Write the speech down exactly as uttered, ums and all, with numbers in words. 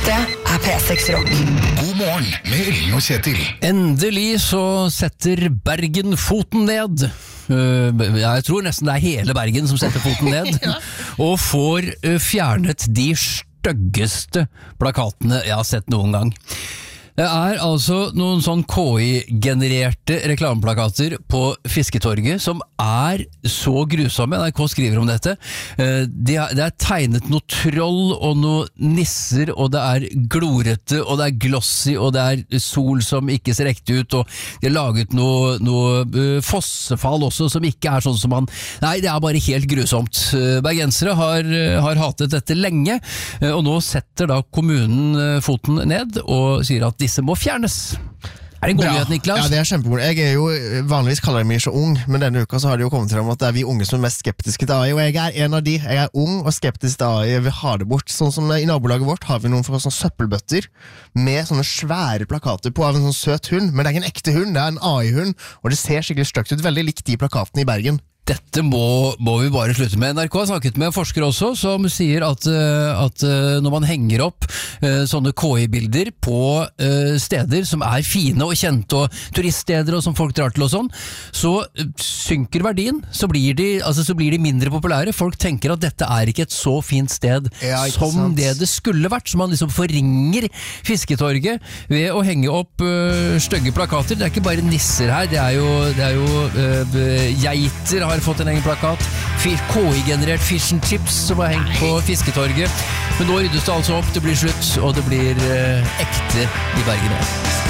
Dette er P seks Rock. God morgen med Ring og Kjetil. Endelig så setter Bergen foten ned. Jeg tror nesten det er hele Bergen som setter foten ned, ja. Og får fjernet de styggeste plakatene jeg har sett noen gang. Det er altså noen sånn K I-genererte reklameplakater på Fisketorget som er så grusomme. N R K skriver om dette. Det er, det er tegnet noe troll og noe nisser, og det er glorete, og det er glossy, og det er sol som ikke ser ekte ut, og de har laget noe, noe fossefall også som ikke er sånn som man... Nei, det er bare helt grusomt. Bergensere har, har hatet dette lenge, og nå setter da kommunen foten ned og sier at disse må fjernes. Er det en god nyhet, Niklas? Ja, det er kjempegod. Jeg er jo, vanligvis kaller jeg meg ikke ung, men denne uka så har det jo kommet til om at det er vi unge som er mest skeptiske til A I, og jeg er en av de. Jeg er ung og skeptisk til A I, jeg vil ha det bort. Sånn som i nabolaget vårt har vi noen for sånne søppelbøtter med sånne svære plakater på av en sånn søt hund, men det er ikke en ekte hund, det er en A I-hund, og det ser skikkelig støkt ut, veldig likt de plakatene i Bergen. Dette må, må vi bare slutte med. N R K har snakket med forskere også, som sier at, at når man henger opp sånne K I-bilder på steder som er fine og kjente, og turiststeder og som folk drar til og sånn, så synker verdien, så blir de, altså, så blir de mindre populære. Folk tenker at dette er ikke et så fint sted ja, som sant? det det skulle vært, så man liksom forringer Fisketorget ved å henge opp uh, stygge plakater. Det er ikke bare nisser her, det er jo, det er jo uh, geiter har fått en egen plakat, K I-generert fish and chips som har hengt på Fisketorget, men nå ryddes det altså opp, det blir slutt, og det blir uh, ekte i Bergen.